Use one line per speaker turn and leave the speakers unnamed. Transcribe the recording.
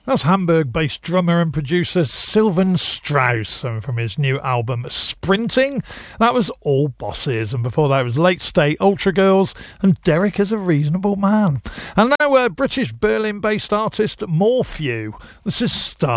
That's Hamburg-based drummer and producer Sylvan Strauss, and from his new album Sprinting, that was All Bosses, and before that was Late State Ultra Girls and Derek is a Reasonable Man. And now British Berlin-based artist Morphew. This is Star.